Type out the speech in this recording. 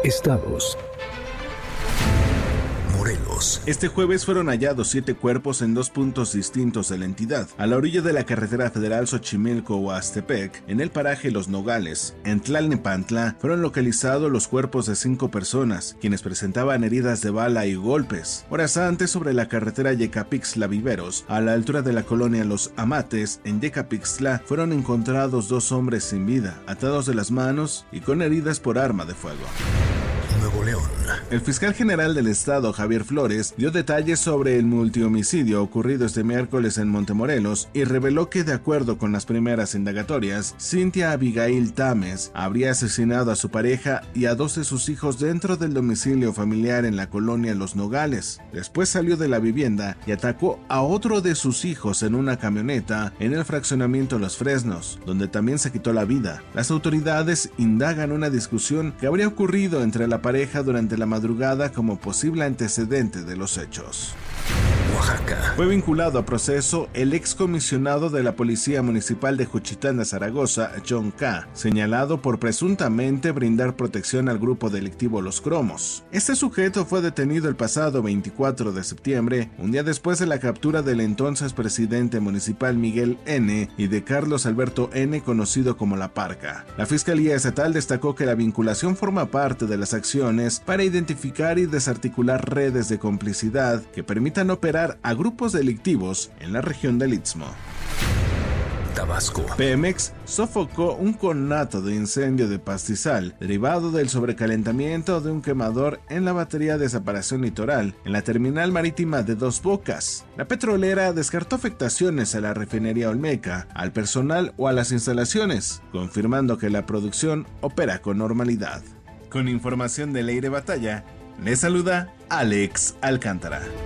Estados. Morelos. Este jueves fueron hallados 7 cuerpos en 2 puntos distintos de la entidad, a la orilla de la carretera federal Xochimilco-Huastepec, en el paraje Los Nogales. En Tlalnepantla fueron localizados los cuerpos de 5 personas, quienes presentaban heridas de bala y golpes. Horas antes, sobre la carretera Yecapixtla-Viveros, a la altura de la colonia Los Amates, en Yecapixtla, fueron encontrados 2 hombres sin vida, atados de las manos y con heridas por arma de fuego. Nuevo León. El fiscal general del estado, Javier Flores, dio detalles sobre el multihomicidio ocurrido este miércoles en Montemorelos y reveló que, de acuerdo con las primeras indagatorias, Cintia Abigail Tames habría asesinado a su pareja y a 2 de sus hijos dentro del domicilio familiar en la colonia Los Nogales. Después salió de la vivienda y atacó a otro de sus hijos en una camioneta en el fraccionamiento Los Fresnos, donde también se quitó la vida. Las autoridades indagan una discusión que habría ocurrido entre la pareja durante la madrugada como posible antecedente de los hechos. Oaxaca. Fue vinculado a proceso el excomisionado de la Policía Municipal de Juchitán de Zaragoza, John K., señalado por presuntamente brindar protección al grupo delictivo Los Cromos. Este sujeto fue detenido el pasado 24 de septiembre, un día después de la captura del entonces presidente municipal Miguel N. y de Carlos Alberto N., conocido como La Parca. La Fiscalía Estatal destacó que la vinculación forma parte de las acciones para identificar y desarticular redes de complicidad que permitan operar a grupos delictivos en la región del Istmo. Tabasco. Pemex sofocó un conato de incendio de pastizal derivado del sobrecalentamiento de un quemador en la batería de separación litoral en la terminal marítima de Dos Bocas. La petrolera descartó afectaciones a la refinería Olmeca, al personal o a las instalaciones, confirmando que la producción opera con normalidad. Con información de Leire Batalla, les saluda Alex Alcántara.